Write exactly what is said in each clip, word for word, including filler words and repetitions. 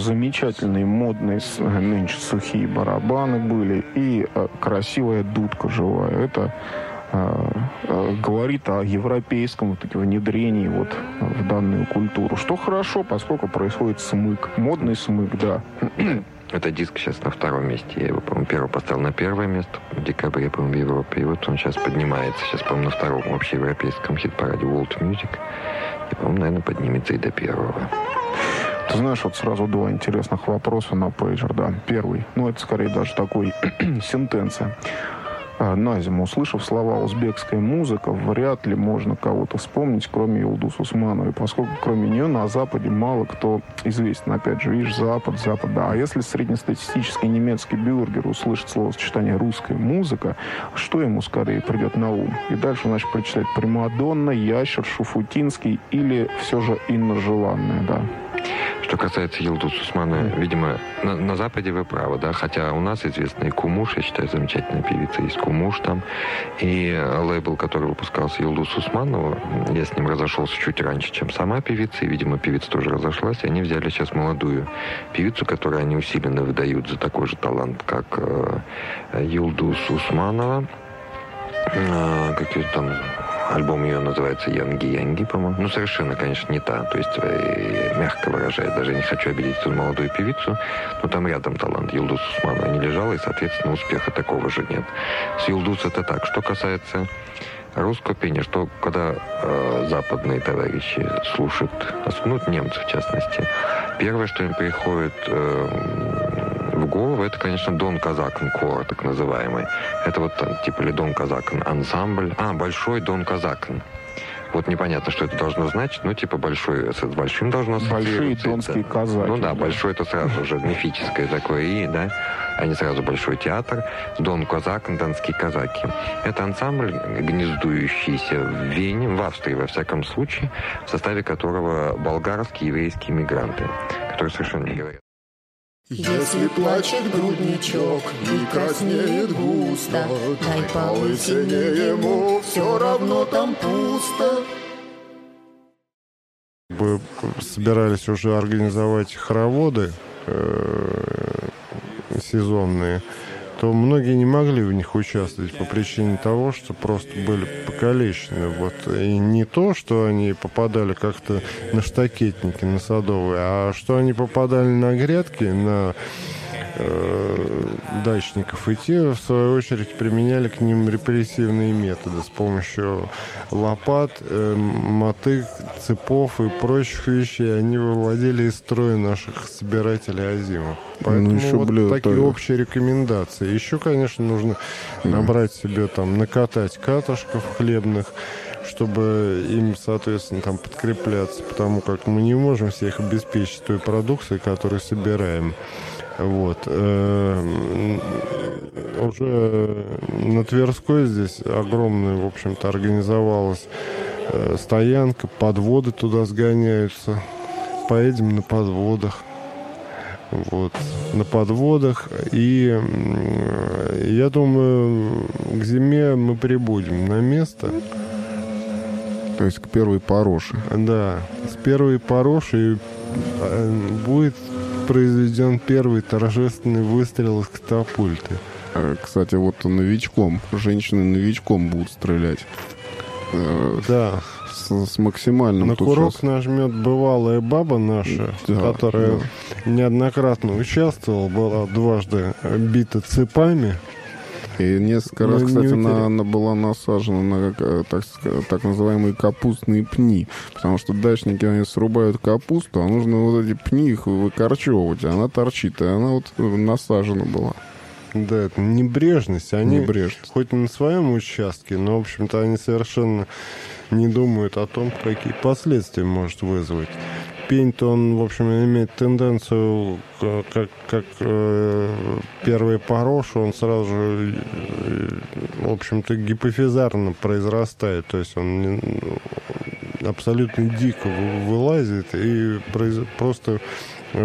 замечательные модные нынче сухие барабаны были и красивая дудка живая. Это говорит о европейском вот, внедрении вот, в данную культуру. Что хорошо, поскольку происходит смык. Модный смык, да. Этот диск сейчас на втором месте. Я его, по-моему, первый поставил на первое место в декабре, по-моему, в Европе. И вот он сейчас поднимается. Сейчас, по-моему, на втором общеевропейском хит-параде World Music. И, по-моему, наверное, поднимется и до первого. Ты знаешь, вот сразу два интересных вопроса на пейджер, да. Первый, ну, это скорее даже такой сентенция. На зиму, услышав слова «узбекская музыка», вряд ли можно кого-то вспомнить, кроме Юлдус Усмановой, поскольку кроме нее на Западе мало кто известен. Опять же, видишь, Запад, Запад, да. А если среднестатистический немецкий бюргер услышит словосочетание «русская музыка», что ему скорее придет на ум? И дальше, значит, прочитать «Примадонна», «Ящер», «Шуфутинский» или все же «Инна Желанная», да. Что касается Юлдус Усмановой, видимо, на, на Западе вы правы, да, хотя у нас известный Кумуш, я считаю, замечательная певица, есть Кумуш там, и лейбл, который выпускался Юлдус Усманова, я с ним разошелся чуть раньше, чем сама певица, и, видимо, певица тоже разошлась, и они взяли сейчас молодую певицу, которую они усиленно выдают за такой же талант, как э, Юлдус Усманова, э, какие-то там... Альбом ее называется «Янги-Янги», по-моему. Ну, совершенно, конечно, не та. То есть, мягко выражаясь, даже не хочу обидеть эту молодую певицу, но там рядом талант Юлдус Усманова не лежал, и, соответственно, успеха такого же нет. С Юлдус это так. Что касается русского пения, что когда э, западные товарищи слушают, ну, немцы в частности, первое, что им приходит... Э, в голову, это, конечно, Дон Казакан Кор, так называемый. Это вот там, типа, или Дон Казакан ансамбль. А, большой Дон Казакан. Вот непонятно, что это должно значить, но типа большой, с большим должно ассоциироваться. Большие донские казаки. Ну да, да, большой это сразу уже мифическое такое и, да, а не сразу большой театр. Дон Казакан, донские казаки. Это ансамбль, гнездующийся в Вене, в Австрии, во всяком случае, в составе которого болгарские еврейские мигранты, которые совершенно не говорят. Если плачет грудничок и краснеет густо, дай полысине ему, все равно там пусто. Мы собирались уже организовать хороводы э, сезонные, то многие не могли в них участвовать по причине того, что просто были покалечены. Вот. И не то, что они попадали как-то на штакетники, на садовые, а что они попадали на грядки, на э, дачников, и те, в свою очередь, применяли к ним репрессивные методы с помощью лопат, э, мотыг, цепов и прочих вещей. Они выводили из строя наших собирателей озимых. Поэтому ну, еще вот блюдо, такие тоже. Общие рекомендации. Еще, конечно, нужно набрать себе, там, накатать катышков хлебных, чтобы им, соответственно, там подкрепляться, потому как мы не можем всех обеспечить той продукцией, которую собираем. Вот. Уже на Тверской здесь огромная, в общем-то, организовалась стоянка, подводы туда сгоняются. Поедем на подводах. Вот, на подводах. И я думаю, к зиме мы прибудем на место. То есть к первой пороши. Да, с первой пороши будет произведен первый торжественный выстрел из катапульты. Кстати, вот новичком, женщины новичком будут стрелять. Да. С, с максимальным. На курок сейчас нажмет бывалая баба наша, да, которая да. неоднократно участвовала, была дважды бита цепами. И несколько раз, кстати, она, она была насажена на так, так называемые капустные пни. Потому что дачники, они срубают капусту, а нужно вот эти пни их выкорчевывать. Она торчит, и она вот насажена была. Да, это небрежность. Они небрежность. Хоть на своем участке, но, в общем-то, они совершенно не думают о том, какие последствия может вызвать. Пень-то он, в общем, имеет тенденцию, как, как э, первый порош, он сразу же, э, в общем-то, гипофизарно произрастает. То есть он не, абсолютно дико вылазит и произ, просто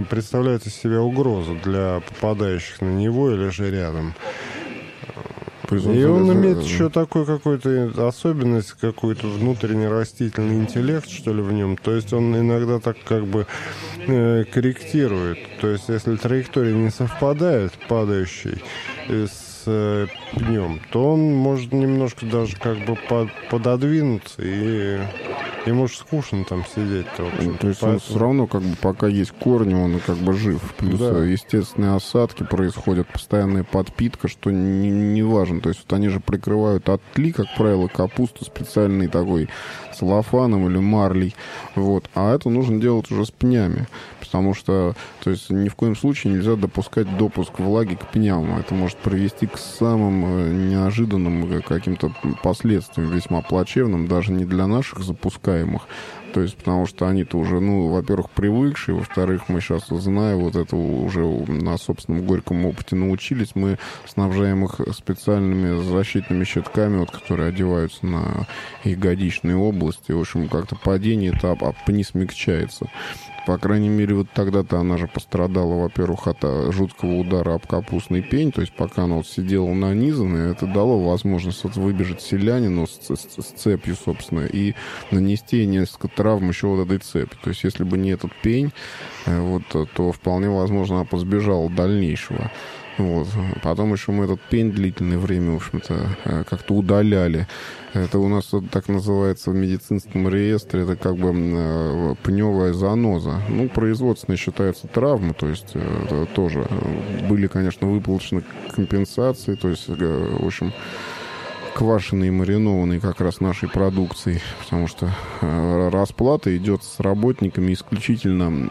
представляет из себя угрозу для попадающих на него или же рядом. И он имеет еще такой какой-то особенность, какой-то внутренний растительный интеллект, что ли, в нем. То есть он иногда так как бы э, корректирует. То есть если траектория не совпадает, падающей с э, пнем, то он может немножко даже как бы под, пододвинуться, и ему же скучно там сидеть. То, то есть он все равно, как бы, пока есть корни, он как бы жив. Плюс да. естественные осадки происходят, постоянная подпитка, что не, не важно. То есть вот они же прикрывают от тли, как правило, капусту специальной такой целлофаном или марлей. Вот. А это нужно делать уже с пнями. Потому что, то есть, ни в коем случае нельзя допускать допуск влаги к пням. Это может привести к самым неожиданным каким-то последствиям, весьма плачевным, даже не для наших запускаемых. То есть, потому что они-то уже, ну, во-первых, привыкшие, во-вторых, мы сейчас, зная вот это, уже на собственном горьком опыте научились, мы снабжаем их специальными защитными щитками, вот, которые одеваются на ягодичные области. В общем, как-то падение этап, а пни смягчается. По крайней мере, вот тогда-то она же пострадала, во-первых, от жуткого удара об капустный пень, то есть пока она вот сидела нанизанная, это дало возможность вот выбежать селянину с, с, с цепью, собственно, и нанести несколько травм еще вот этой цепи. То есть если бы не этот пень, вот, то вполне возможно она посбежала дальнейшего. Вот. Потом еще мы этот пень длительное время, в общем-то, как-то удаляли. Это у нас вот так называется в медицинском реестре, это как бы пневая заноза. Ну, производственные считаются травмы, то есть тоже были, конечно, выплачены компенсации, то есть, в общем, квашеные, маринованные как раз нашей продукцией, потому что расплата идет с работниками исключительно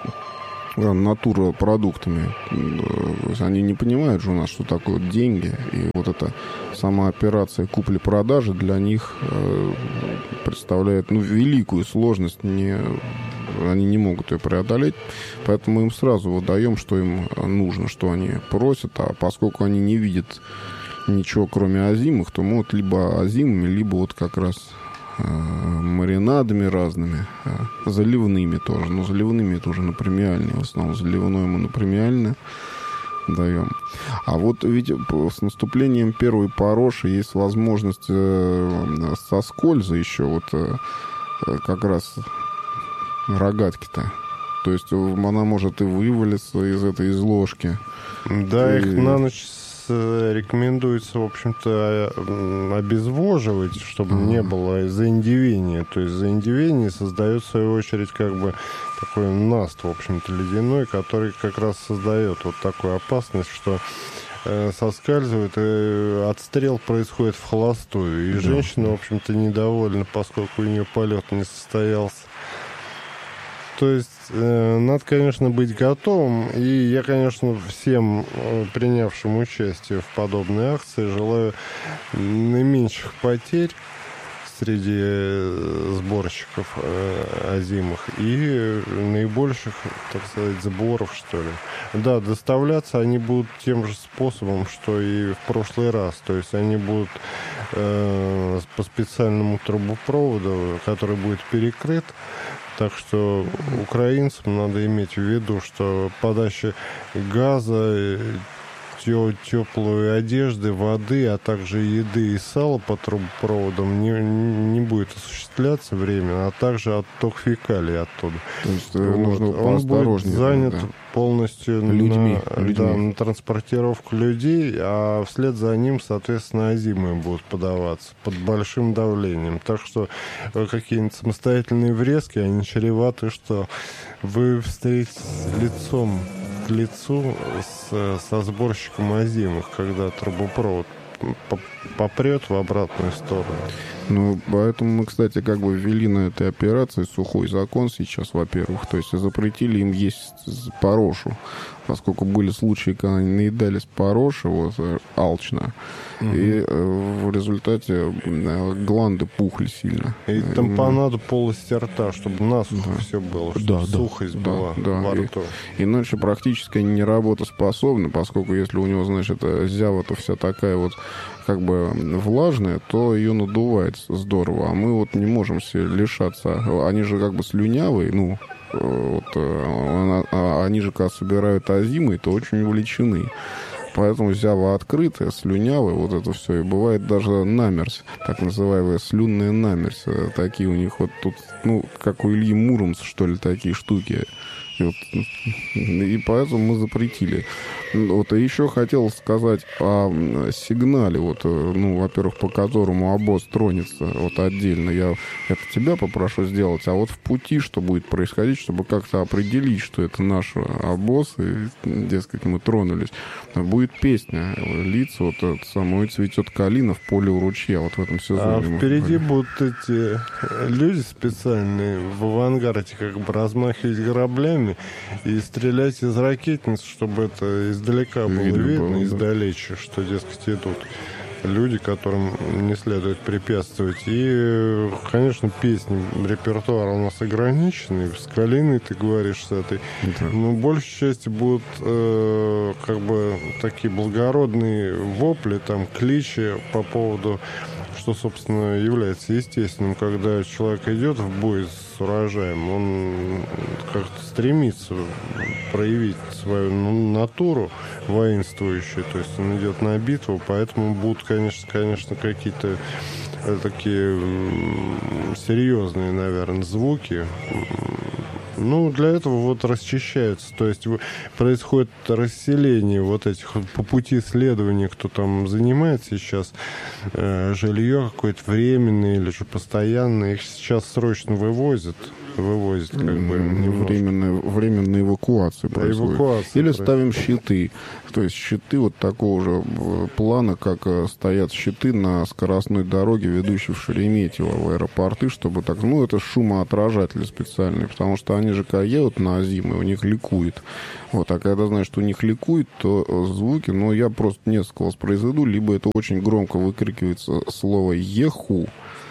натуропродуктами. Они не понимают же у нас, что такое деньги. И вот эта сама операция купли-продажи для них э, представляет, ну, великую сложность. Не, они не могут ее преодолеть. Поэтому мы им сразу выдаем, что им нужно, что они просят. А поскольку они не видят ничего, кроме озимых, то мы вот либо озимыми, либо вот как раз маринадами разными, заливными тоже. Но заливными это уже на премиальные. В основном заливное мы на премиальное даем. А вот ведь с наступлением первой пороши есть возможность со скольза еще вот как раз рогатки-то. То есть она может и вывалиться из этой из ложки. Да, и... их на ночь рекомендуется, в общем-то, обезвоживать, чтобы mm. не было заиндевения. То есть заиндевение создает, в свою очередь, как бы такой наст, в общем-то, ледяной, который как раз создает вот такую опасность, что э, соскальзывает, и отстрел происходит в холостую. И mm. женщина, в общем-то, недовольна, поскольку у нее полет не состоялся. То есть э, надо, конечно, быть готовым. И я, конечно, всем э, принявшим участие в подобной акции желаю наименьших потерь среди э, сборщиков э, озимых и наибольших, так сказать, сборов, что ли. Да, доставляться они будут тем же способом, что и в прошлый раз. То есть они будут э, по специальному трубопроводу, который будет перекрыт. Так что украинцам надо иметь в виду, что подача газа, теплой одежды, воды, а также еды и сала по трубопроводам не, не будет осуществляться временно, а также отток фекалий оттуда. То есть вот. нужно Он будет занят да. полностью людьми, на, людьми. Да, на транспортировку людей, а вслед за ним, соответственно, озимые будут подаваться под большим давлением. Так что какие-нибудь самостоятельные врезки, они чреваты, что вы встретитесь лицом к лицу с, со сборщиком озимых, когда трубопровод попрет в обратную сторону. Ну, поэтому мы, кстати, как бы ввели на этой операции сухой закон сейчас, во-первых. То есть запретили им есть порошу. Поскольку были случаи, когда они наедались пороши, вот, алчно. Угу. И э, в результате э, гланды пухли сильно. И тампонаду полости рта, чтобы насухо да. все было, чтобы да, сухость да, была да, во да. рту. И, иначе практически они не работоспособны, поскольку если у него, значит, зява-то вся такая вот как бы влажная, то ее надувает здорово. А мы вот не можем себе лишаться. Они же как бы слюнявые, ну, вот, они же, когда собирают озимые, то очень увлечены. Поэтому зява открытая, слюнявая, вот это все. И бывает даже намерзь, так называемая слюнная намерзь. Такие у них вот тут, ну, как у Ильи Муромца, что ли, такие штуки. И, вот, и поэтому мы запретили. Вот, и еще хотел сказать о сигнале, вот, ну, во-первых, по которому обоз тронется, вот отдельно. Я это тебя попрошу сделать, а вот в пути, что будет происходить, чтобы как-то определить, что это наш обоз, и, дескать, мы тронулись. Будет песня литься, вот это самое «Цветет калина в поле у ручья», вот в этом сезоне. А впереди будут эти люди специальные в авангарде как бы размахивать граблями и стрелять из ракетниц, чтобы это издалека было видно, видно было, издалече, да. Что, дескать, идут люди, которым не следует препятствовать. И, конечно, песни, репертуар у нас ограниченный. С Калиной, ты говоришь, с этой. Да. Но большей части будут э, как бы такие благородные вопли, там, кличи по поводу, что, собственно, является естественным, когда человек идет в бой с урожаем, он как-то стремится проявить свою натуру воинствующую, то есть он идет на битву, поэтому будут, конечно, конечно, какие-то такие серьезные, наверное, звуки. Ну, для этого вот расчищаются, то есть происходит расселение вот этих по пути следования, кто там занимается сейчас, э, жилье какое-то временное или же постоянное, их сейчас срочно вывозят. Вывозят как бы временная, временная эвакуация да, происходит. Эвакуация Или происходит. Ставим щиты. То есть щиты вот такого же плана, как стоят щиты на скоростной дороге, ведущей в Шереметьево, в аэропорты, чтобы так... Ну, это шумоотражатели специальные, потому что они же, когда едут на зиму, у них ликует. Вот, а когда знаешь, что у них ликует, то звуки... Ну, я просто несколько воспроизведу, либо это очень громко выкрикивается слово «еху».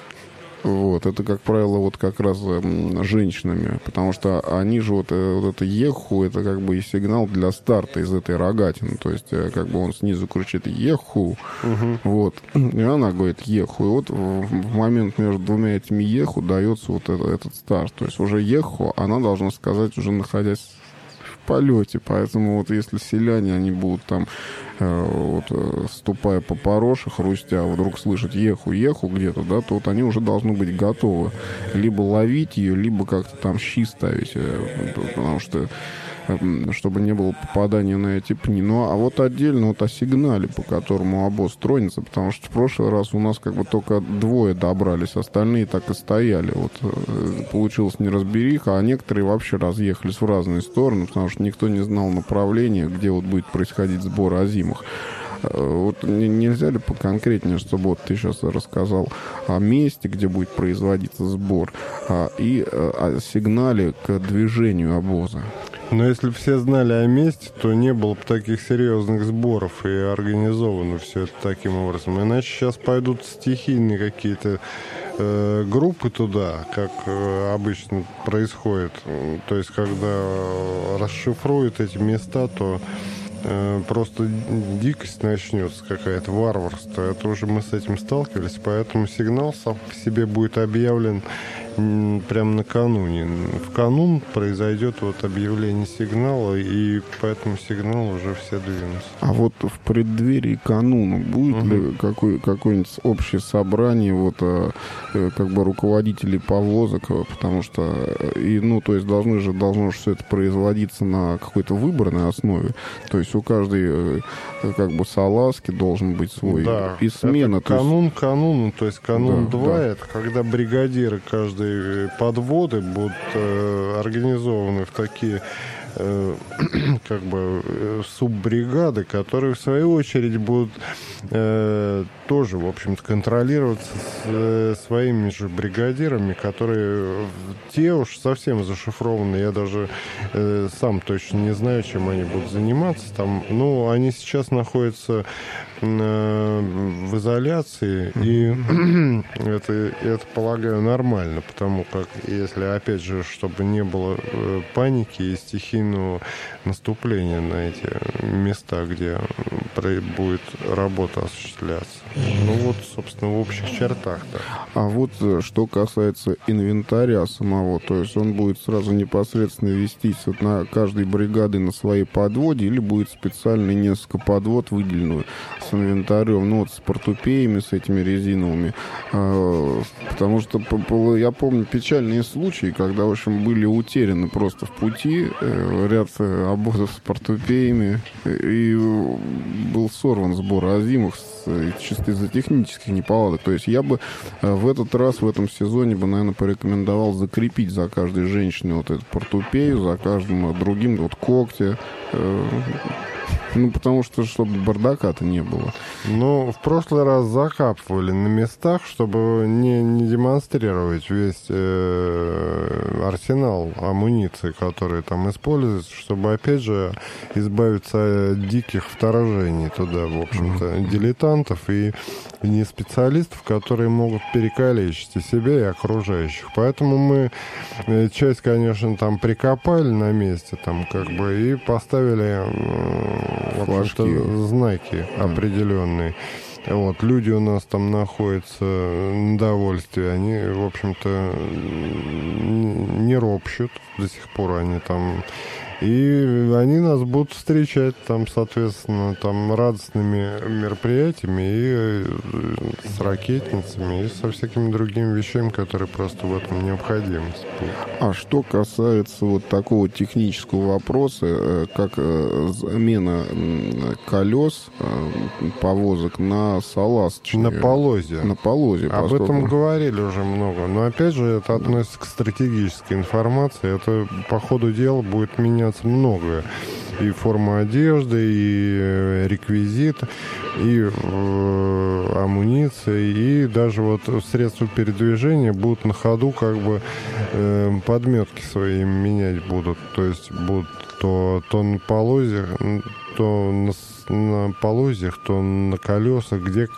Вот, это, как правило, вот как раз м, женщинами, потому что они же вот, э, вот это еху, это как бы и сигнал для старта из этой рогатины, то есть э, как бы он снизу кричит еху, угу. Вот, и она говорит еху, и вот в, в момент между двумя этими еху дается вот это, этот старт, то есть уже еху она должна сказать, уже находясь в полете, поэтому вот если селяне, они будут там вот, ступая по пороше, хрустя, вдруг слышать еху-еху где-то, да, то вот они уже должны быть готовы либо ловить ее, либо как-то там щи ставить, потому что чтобы не было попадания на эти пни. Ну, а вот отдельно вот о сигнале, по которому обоз тронется, потому что в прошлый раз у нас как бы только двое добрались, остальные так и стояли. Вот получилась неразбериха, а некоторые вообще разъехались в разные стороны, потому что никто не знал направления, где вот будет происходить сбор озимых. Вот нельзя ли поконкретнее, чтобы вот ты сейчас рассказал о месте, где будет производиться сбор, и о сигнале к движению обоза? Но если бы все знали о месте, то не было бы таких серьезных сборов и организовано все это таким образом. Иначе сейчас пойдут стихийные какие-то э, группы туда, как э, обычно происходит. То есть, когда расшифруют эти места, то э, просто дикость начнется какая-то, варварство. Это уже мы с этим сталкивались, поэтому сигнал сам по себе будет объявлен прямо накануне. В канун произойдет вот объявление сигнала, и по этому сигналу уже все двинутся. А вот в преддверии кануна будет угу. ли какой, какое-нибудь общее собрание вот, как бы руководителей повозок, потому что, и, ну, то есть должны же, должно же все это производиться на какой-то выборной основе, то есть у каждой как бы салазки должен быть свой. Да, и смена. Это канун есть... кануну, то есть канун да, два, да. Это когда бригадиры каждой подводы будут э, организованы в такие э, как бы э, суббригады, которые в свою очередь будут э, тоже, в общем-то, контролироваться с, э, своими же бригадирами, которые те уж совсем зашифрованы. Я даже э, сам точно не знаю, чем они будут заниматься там. Ну, они сейчас находятся в изоляции, и это, это, полагаю, нормально, потому как, если, опять же, чтобы не было паники и стихийных линейного наступления на эти места, где будет работа осуществляться. Ну вот, собственно, в общих чертах-то. А вот что касается инвентаря самого, то есть он будет сразу непосредственно вестись вот на каждой бригады на своей подводе, или будет специально несколько подвод выделенную с инвентарем, ну вот с портупеями, с этими резиновыми. А, потому что я помню печальные случаи, когда, в общем, были утеряны просто в пути ряд обозов с портупеями, и был сорван сбор озимых чисто из-за технических неполадок. То есть я бы в этот раз, в этом сезоне бы, наверное, порекомендовал закрепить за каждой женщиной вот эту портупею, за каждым другим вот когти. Ну, потому что, чтобы бардака-то не было. Ну, в прошлый раз закапывали на местах, чтобы не, не демонстрировать весь э, арсенал амуниции, который там используется, чтобы, опять же, избавиться от диких вторжений туда, в общем-то, mm-hmm. дилетантов и не специалистов, которые могут перекалечить и себя, и окружающих. Поэтому мы э, часть, конечно, там прикопали на месте, там, как бы, и поставили... Э, в общем-то, знаки определенные. Вот, люди у нас там находятся на довольстве, они, в общем-то, не ропщут, до сих пор они там... И они нас будут встречать там, соответственно, там радостными мероприятиями и с ракетницами, и со всякими другими вещами, которые просто в этом необходимы. А что касается вот такого технического вопроса, как замена колес повозок на салазочные. На полозе. На полозе. Об поскольку... этом говорили уже много. Но опять же, это относится к стратегической информации. Это по ходу дела будет меняться многое. И форма одежды, и реквизит, и э, амуниция, и даже вот средства передвижения будут на ходу как бы э, подметки свои менять будут. То есть будут то, то на полозьях, то на, на полозьях, то на колесах, где